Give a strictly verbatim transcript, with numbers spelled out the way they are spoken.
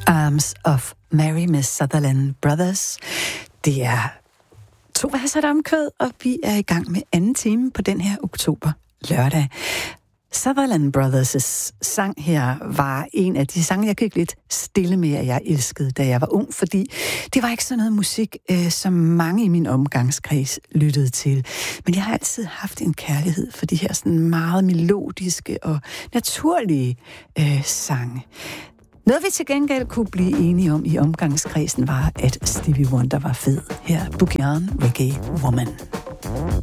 Arms of Mary med Sutherland Brothers. Det er to verser der omkvæd, og vi er i gang med anden time på den her oktober lørdag. Sutherland Brothers' sang her var en af de sange, jeg gik lidt stille med, at jeg elskede, da jeg var ung, fordi det var ikke sådan noget musik, øh, som mange i min omgangskreds lyttede til. Men jeg har altid haft en kærlighed for de her sådan meget melodiske og naturlige øh, sange. Noget vi til gengæld kunne blive enige om i omgangskredsen var, at Stevie Wonder var fed. Her Boogie on Reggae Woman.